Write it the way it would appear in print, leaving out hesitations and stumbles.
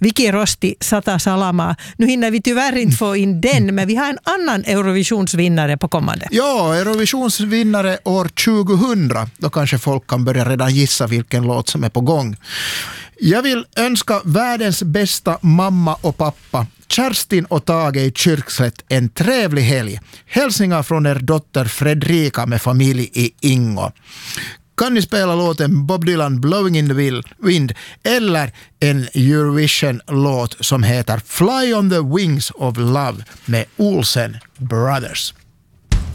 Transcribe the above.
Viki Rosti, Sata Salama. Nu hinner vi tyvärr inte få in den, men vi har en annan Eurovisionsvinnare på kommande. Ja, Eurovisionsvinnare år 2000. Då kanske folk kan börja redan gissa vilken låt som är på gång. Jag vill önska världens bästa mamma och pappa, Kerstin och Tage i Kyrkslätt, en trevlig helg. Hälsningar från er dotter Fredrika med familj i Ingo. Kan ni spela låten Bob Dylan Blowing in the Wind eller en Eurovision-låt som heter Fly on the Wings of Love med Olsen Brothers?